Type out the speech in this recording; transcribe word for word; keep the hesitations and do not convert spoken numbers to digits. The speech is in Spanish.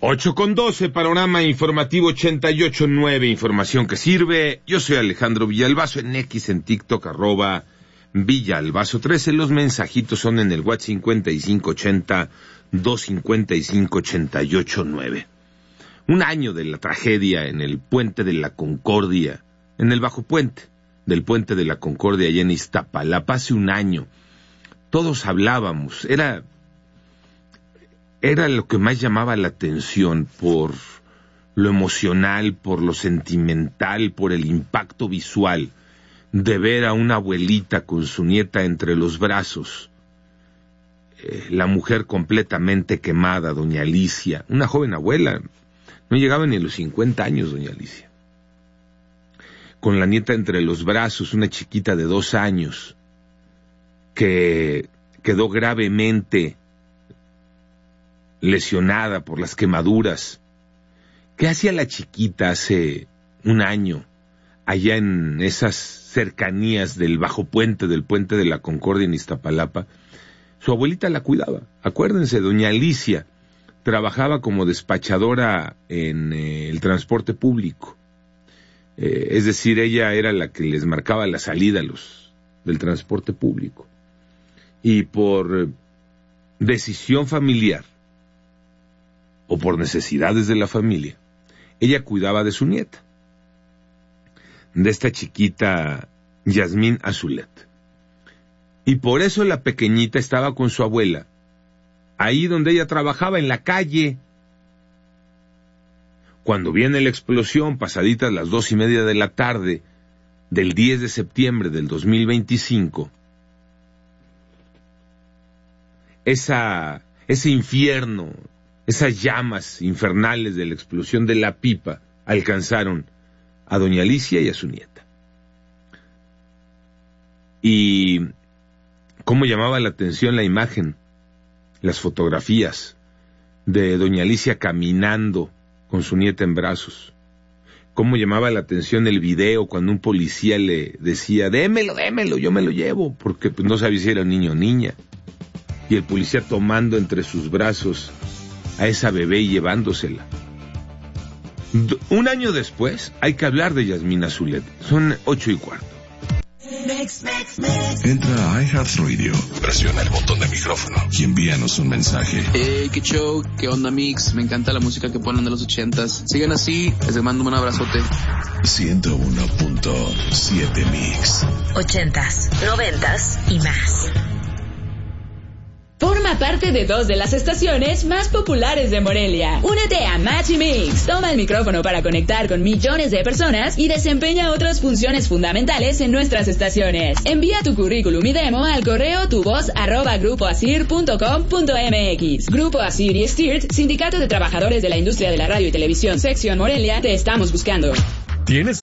ocho con doce, panorama informativo ochenta y ocho punto nueve, información que sirve. Yo soy Alejandro Villalbazo, en X, en TikTok, arroba Villalbazo trece. Los mensajitos son en el WhatsApp cincuenta y cinco ochenta, doscientos cincuenta y cinco, ochenta y ocho nueve. Un año de la tragedia en el Puente de la Concordia, en el Bajo Puente del Puente de la Concordia, allá en Iztapalapa, hace un año. Todos hablábamos, era... Era lo que más llamaba la atención por lo emocional, por lo sentimental, por el impacto visual de ver a una abuelita con su nieta entre los brazos. Eh, la mujer completamente quemada, doña Alicia, una joven abuela, no llegaba ni a los cincuenta años, doña Alicia. Con la nieta entre los brazos, una chiquita de dos años, que quedó gravemente lesionada por las quemaduras. ¿Qué hacía la chiquita hace un año, allá en esas cercanías del Bajo Puente, del Puente de la Concordia en Iztapalapa? Su abuelita la cuidaba. Acuérdense, doña Alicia trabajaba como despachadora en eh, el transporte público. Eh, es decir, ella era la que les marcaba la salida a los del transporte público. Y por eh, decisión familiar, o por necesidades de la familia, ella cuidaba de su nieta, de esta chiquita Yasmín Azulet. Y por eso la pequeñita estaba con su abuela, ahí donde ella trabajaba, en la calle. Cuando viene la explosión, pasaditas las dos y media de la tarde, del diez de septiembre del dos mil veinticinco, esa, ese infierno, esas llamas infernales de la explosión de la pipa alcanzaron a doña Alicia y a su nieta. Y cómo llamaba la atención la imagen, las fotografías de doña Alicia caminando con su nieta en brazos. Cómo llamaba la atención el video cuando un policía le decía, démelo, démelo, yo me lo llevo, porque pues, no sabía si era niño o niña. Y el policía tomando entre sus brazos a esa bebé y llevándosela. D- un año después hay que hablar de Yasmín Azulet. Son ocho y cuarto. Entra a iHeartRadio, presiona el botón de micrófono y envíanos un mensaje. Hey, qué show, qué onda, Mix. Me encanta la música que ponen de los ochentas. Sigan así, les mando un abrazote. ciento uno punto siete Mix. Ochentas, noventas y más. Forma parte de dos de las estaciones más populares de Morelia. Únete a Match y Mix. Toma el micrófono para conectar con millones de personas y desempeña otras funciones fundamentales en nuestras estaciones. Envía tu currículum y demo al correo tuvoz arroba grupoasir punto com punto mx. Grupo Asir y Stirt, Sindicato de Trabajadores de la Industria de la Radio y Televisión, Sección Morelia, te estamos buscando. ¿Tienes